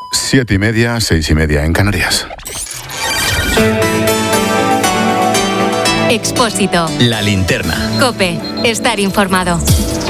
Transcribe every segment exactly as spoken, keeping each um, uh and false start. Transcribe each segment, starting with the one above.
Siete y media, seis y media en Canarias. Expósito. La linterna. COPE. Estar informado.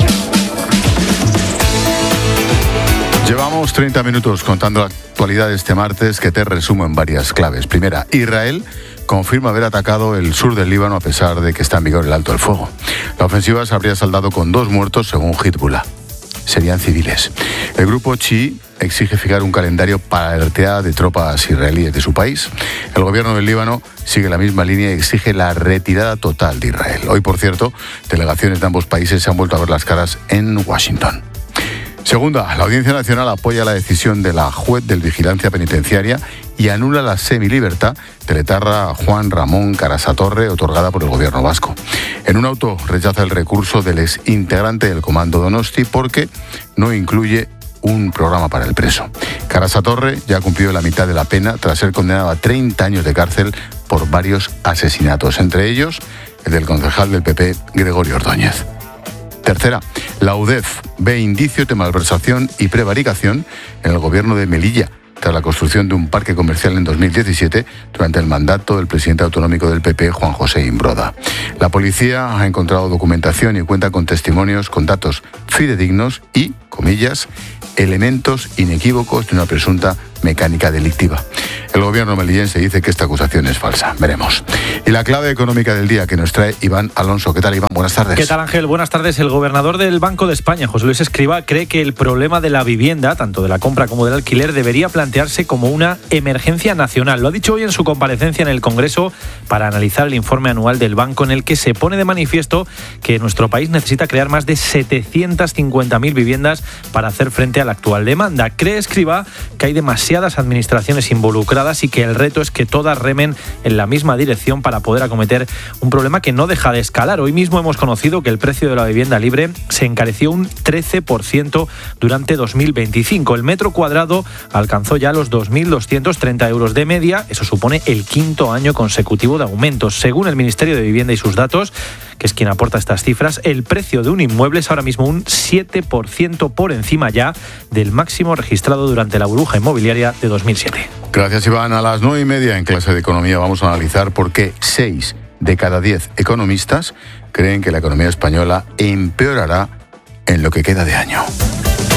Llevamos treinta minutos contando la actualidad de este martes, que te resumo en varias claves. Primera, Israel confirma haber atacado el sur del Líbano a pesar de que está en vigor el alto el fuego. La ofensiva se habría saldado con dos muertos según Hezbollah. Serían civiles. El grupo chií exige fijar un calendario para la retirada de tropas israelíes de su país. El gobierno del Líbano sigue la misma línea y exige la retirada total de Israel. Hoy, por cierto, delegaciones de ambos países se han vuelto a ver las caras en Washington. Segunda, la Audiencia Nacional apoya la decisión de la juez de Vigilancia Penitenciaria y anula la semilibertad del etarra Juan Ramón Carasatorre, otorgada por el gobierno vasco. En un auto rechaza el recurso del exintegrante del Comando Donosti porque no incluye un programa para el preso. Carasatorre ya ha cumplido la mitad de la pena tras ser condenado a treinta años de cárcel por varios asesinatos, entre ellos el del concejal del P P, Gregorio Ordóñez. Tercera, la U D E F ve indicios de malversación y prevaricación en el gobierno de Melilla, tras la construcción de un parque comercial en dos mil diecisiete durante el mandato del presidente autonómico del P P, Juan José Imbroda. La policía ha encontrado documentación y cuenta con testimonios con datos fidedignos y, comillas, elementos inequívocos de una presunta mecánica delictiva. El gobierno melillense dice que esta acusación es falsa. Veremos. Y la clave económica del día que nos trae Iván Alonso. ¿Qué tal, Iván? Buenas tardes. ¿Qué tal, Ángel? Buenas tardes. El gobernador del Banco de España, José Luis Escrivá, cree que el problema de la vivienda, tanto de la compra como del alquiler, debería plantearse como una emergencia nacional. Lo ha dicho hoy en su comparecencia en el Congreso para analizar el informe anual del banco, en el que se pone de manifiesto que nuestro país necesita crear más de setecientas cincuenta mil viviendas para hacer frente a la actual demanda. Cree Escrivá que hay demasiadas administraciones involucradas y que el reto es que todas remen en la misma dirección para poder acometer un problema que no deja de escalar. Hoy mismo hemos conocido que el precio de la vivienda libre se encareció un trece por ciento durante dos mil veinticinco. El metro cuadrado alcanzó ya los dos mil doscientos treinta euros de media. Eso supone el quinto año consecutivo de aumentos. Según el Ministerio de Vivienda y sus datos, que es quien aporta estas cifras, el precio de un inmueble es ahora mismo un siete por ciento por encima ya del máximo registrado durante la burbuja inmobiliaria de dos mil siete. Gracias, Iván. A las nueve y media en clase de economía vamos a analizar por qué seis de cada diez economistas creen que la economía española empeorará en lo que queda de año.